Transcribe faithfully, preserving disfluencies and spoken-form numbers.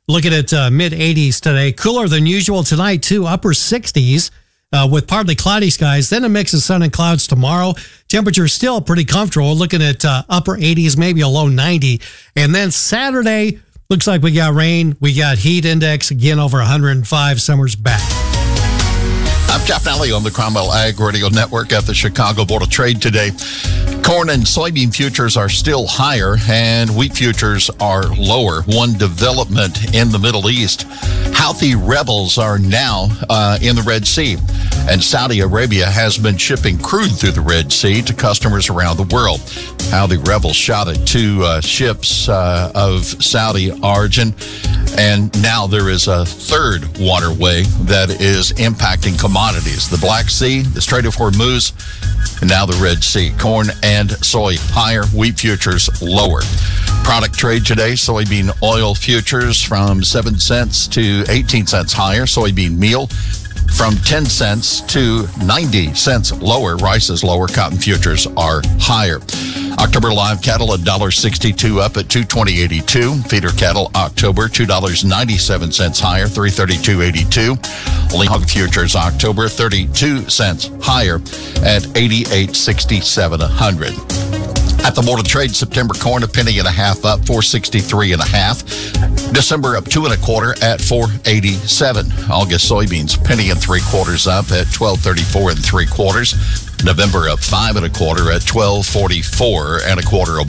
Looking at uh, mid eighties today. Cooler than usual tonight, too. Upper sixties uh, with partly cloudy skies. Then a mix of sun and clouds tomorrow. Temperature still pretty comfortable. Looking at uh, upper eighties, maybe a low ninety. And then Saturday, looks like we got rain. We got heat index again over one hundred five. Summer's back. I'm Jeff Nally on the Cromwell Ag Radio Network at the Chicago Board of Trade today. Corn and soybean futures are still higher and wheat futures are lower. One development in the Middle East. Houthi rebels are now uh, in the Red Sea, and Saudi Arabia has been shipping crude through the Red Sea to customers around the world. Houthi rebels shot at two uh, ships uh, of Saudi origin, and now there is a third waterway that is impacting commodities. The Black Sea, the Strait of Hormuz, and now the Red Sea. Corn and soy higher, wheat futures lower. Product trade today, soybean oil futures from seven cents to eighteen cents higher. Soybean meal from ten cents to ninety cents lower. Rice is lower. Cotton futures are higher. October live cattle, one dollar sixty-two up at two twenty eighty-two. Feeder cattle, October, two dollars and ninety-seven cents higher, three thirty-two eighty-two. Lean hog futures, October, thirty-two cents higher at eighty-eight sixty-seven a hundred. At the Board of Trade, September corn a penny and a half up, four sixty-three and a half. December up two and a quarter at four eighty-seven. August soybeans penny and three quarters up at twelve thirty-four and three quarters. November up five and a quarter at twelve forty-four and a quarter.